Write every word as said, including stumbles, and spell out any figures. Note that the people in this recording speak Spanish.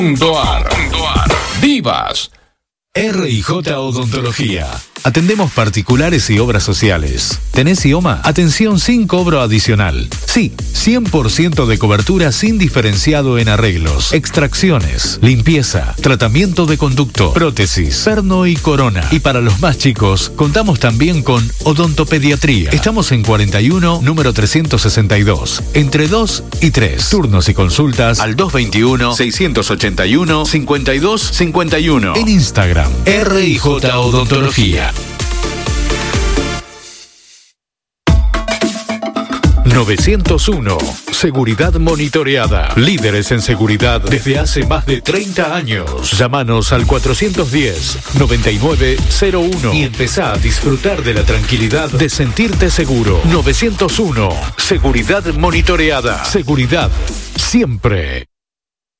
Ar. Divas. R I J Odontología. Atendemos particulares y obras sociales. ¿Tenés I O M A? Atención sin cobro adicional. Sí, cien por ciento de cobertura sin diferenciado en arreglos, extracciones, limpieza, tratamiento de conducto, prótesis, perno y corona. Y para los más chicos, contamos también con odontopediatría. Estamos en cuarenta y uno, número trescientos sesenta y dos, entre dos y tres. Turnos y consultas al dos veintiuno, seiscientos ochenta y uno, cincuenta y dos cincuenta y uno. En Instagram, R I J Odontología. novecientos uno. Seguridad monitoreada. Líderes en seguridad desde hace más de treinta años. Llámanos al cuatrocientos diez, noventa y nueve cero uno y empezá a disfrutar de la tranquilidad de sentirte seguro. novecientos uno. Seguridad monitoreada. Seguridad siempre.